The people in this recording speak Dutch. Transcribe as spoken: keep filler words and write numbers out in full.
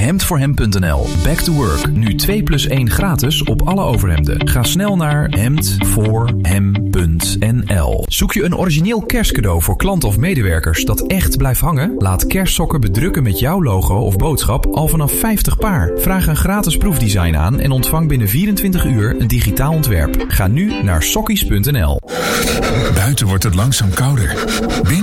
hemd voor hem punt n l. Back to work. Nu twee plus één gratis op alle overhemden. Ga snel naar hemd voor hem punt n l. Zoek je een origineel kerstcadeau voor klanten of medewerkers dat echt blijft hangen? Laat kerstsokken bedrukken met jouw logo of boodschap al vanaf vijftig paar. Vraag een gratis proefdesign aan en ontvang binnen vierentwintig uur een digitaal ontwerp. Ga nu naar sokkies punt n l. Buiten wordt het langzaam kouder. Binnen